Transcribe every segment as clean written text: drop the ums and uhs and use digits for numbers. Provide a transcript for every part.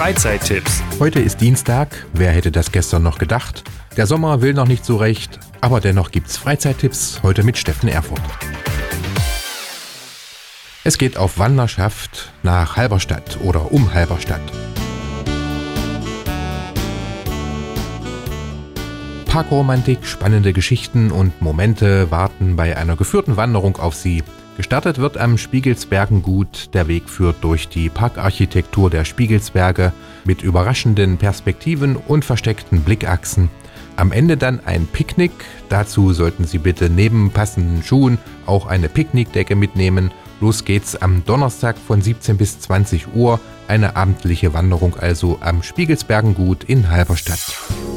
Freizeittipps. Heute ist Dienstag, wer hätte das gestern noch gedacht? Der Sommer will noch nicht so recht, aber dennoch gibt's Freizeittipps, heute mit Steffen Erfurt. Es geht auf Wanderschaft nach Halberstadt oder um Halberstadt. Parkromantik, spannende Geschichten und Momente warten bei einer geführten Wanderung auf Sie. Gestartet wird am Spiegelsbergengut. Der Weg führt durch die Parkarchitektur der Spiegelsberge mit überraschenden Perspektiven und versteckten Blickachsen. Am Ende dann ein Picknick. Dazu sollten Sie bitte neben passenden Schuhen auch eine Picknickdecke mitnehmen. Los geht's am Donnerstag von 17 bis 20 Uhr. Eine abendliche Wanderung also am Spiegelsbergengut in Halberstadt.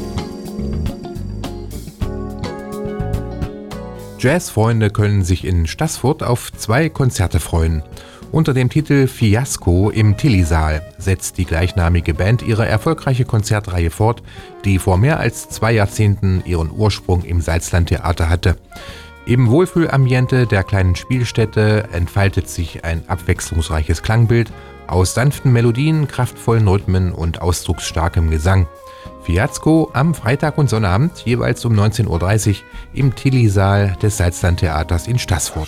Jazzfreunde können sich in Staßfurt auf 2 Konzerte freuen. Unter dem Titel Fiasko im Tilly-Saal setzt die gleichnamige Band ihre erfolgreiche Konzertreihe fort, die vor mehr als 2 Jahrzehnten ihren Ursprung im Salzlandtheater hatte. Im Wohlfühlambiente der kleinen Spielstätte entfaltet sich ein abwechslungsreiches Klangbild aus sanften Melodien, kraftvollen Rhythmen und ausdrucksstarkem Gesang. Fiasko am Freitag und Sonnabend jeweils um 19.30 Uhr im Tilly-Saal des Salzlandtheaters in Staßfurt.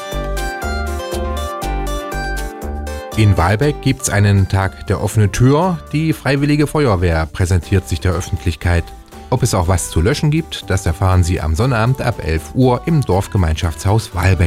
In Wahlbeck gibt's einen Tag der offenen Tür. Die Freiwillige Feuerwehr präsentiert sich der Öffentlichkeit. Ob es auch was zu löschen gibt, das erfahren Sie am Sonnabend ab 11 Uhr im Dorfgemeinschaftshaus Wahlbeck.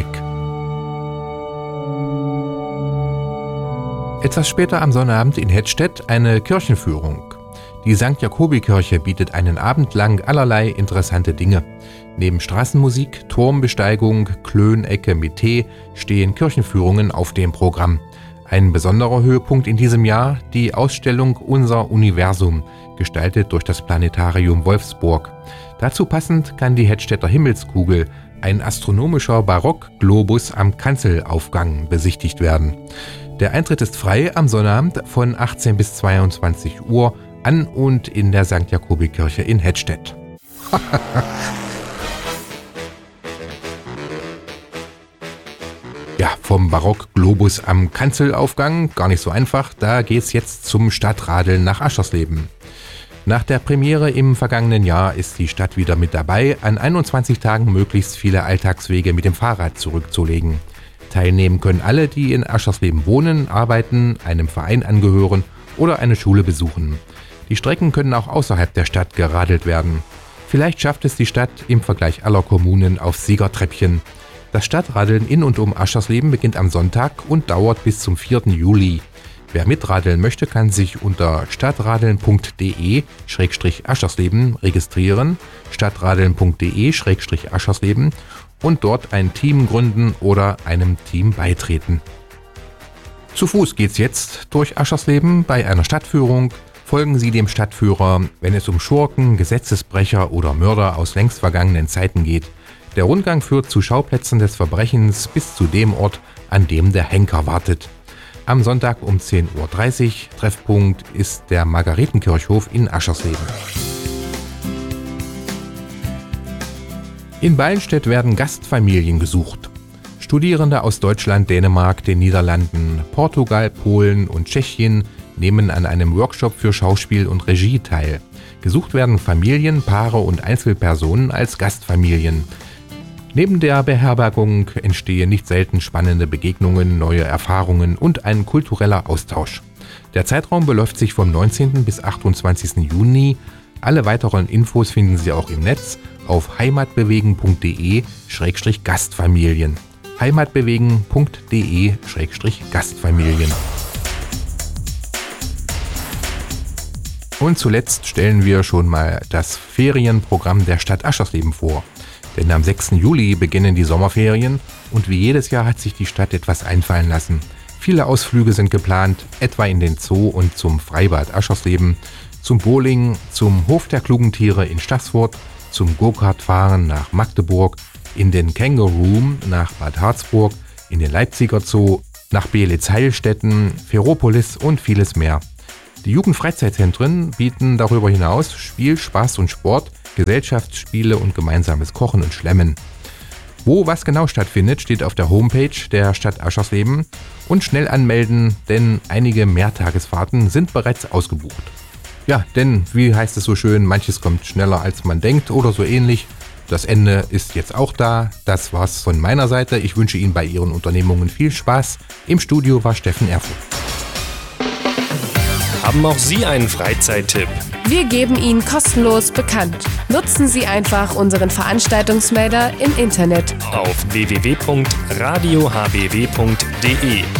Etwas später am Sonnabend in Hettstedt eine Kirchenführung. Die St. Jakobi-Kirche bietet einen Abend lang allerlei interessante Dinge. Neben Straßenmusik, Turmbesteigung, Klönecke mit Tee stehen Kirchenführungen auf dem Programm. Ein besonderer Höhepunkt in diesem Jahr die Ausstellung Unser Universum, gestaltet durch das Planetarium Wolfsburg. Dazu passend kann die Hettstedter Himmelskugel, ein astronomischer Barockglobus am Kanzelaufgang, besichtigt werden. Der Eintritt ist frei am Sonnabend von 18 bis 22 Uhr an und in der St. Jakobi-Kirche in Hettstedt. Ja, vom Barockglobus am Kanzelaufgang, gar nicht so einfach, da geht's jetzt zum Stadtradeln nach Aschersleben. Nach der Premiere im vergangenen Jahr ist die Stadt wieder mit dabei, an 21 Tagen möglichst viele Alltagswege mit dem Fahrrad zurückzulegen. Teilnehmen können alle, die in Aschersleben wohnen, arbeiten, einem Verein angehören oder eine Schule besuchen. Die Strecken können auch außerhalb der Stadt geradelt werden. Vielleicht schafft es die Stadt im Vergleich aller Kommunen aufs Siegertreppchen. Das Stadtradeln in und um Aschersleben beginnt am Sonntag und dauert bis zum 4. Juli. Wer mitradeln möchte, kann sich unter stadtradeln.de/Aschersleben registrieren, stadtradeln.de/Aschersleben und dort ein Team gründen oder einem Team beitreten. Zu Fuß geht's jetzt durch Aschersleben bei einer Stadtführung. Folgen Sie dem Stadtführer, wenn es um Schurken, Gesetzesbrecher oder Mörder aus längst vergangenen Zeiten geht. Der Rundgang führt zu Schauplätzen des Verbrechens bis zu dem Ort, an dem der Henker wartet. Am Sonntag um 10.30 Uhr, Treffpunkt ist der Margaretenkirchhof in Aschersleben. In Ballenstedt werden Gastfamilien gesucht. Studierende aus Deutschland, Dänemark, den Niederlanden, Portugal, Polen und Tschechien nehmen an einem Workshop für Schauspiel und Regie teil. Gesucht werden Familien, Paare und Einzelpersonen als Gastfamilien. Neben der Beherbergung entstehen nicht selten spannende Begegnungen, neue Erfahrungen und ein kultureller Austausch. Der Zeitraum beläuft sich vom 19. bis 28. Juni. Alle weiteren Infos finden Sie auch im Netz auf heimatbewegen.de/Gastfamilien. heimatbewegen.de/Gastfamilien. Und zuletzt stellen wir schon mal das Ferienprogramm der Stadt Aschersleben vor. Denn am 6. Juli beginnen die Sommerferien und wie jedes Jahr hat sich die Stadt etwas einfallen lassen. Viele Ausflüge sind geplant, etwa in den Zoo und zum Freibad Aschersleben, zum Bowling, zum Hof der klugen Tiere in Staßfurt, zum Go-Kart-Fahren nach Magdeburg, in den Kangaroo Room nach Bad Harzburg, in den Leipziger Zoo, nach Beelitz-Heilstätten, Ferropolis und vieles mehr. Die Jugendfreizeitzentren bieten darüber hinaus Spiel, Spaß und Sport, Gesellschaftsspiele und gemeinsames Kochen und Schlemmen. Wo was genau stattfindet, steht auf der Homepage der Stadt Aschersleben. Und schnell anmelden, denn einige Mehrtagesfahrten sind bereits ausgebucht. Ja, denn wie heißt es so schön, manches kommt schneller als man denkt oder so ähnlich. Das Ende ist jetzt auch da. Das war's von meiner Seite. Ich wünsche Ihnen bei Ihren Unternehmungen viel Spaß. Im Studio war Steffen Erfurt. Haben auch Sie einen Freizeittipp? Wir geben ihn kostenlos bekannt. Nutzen Sie einfach unseren Veranstaltungsmelder im Internet Auf www.radiohbw.de.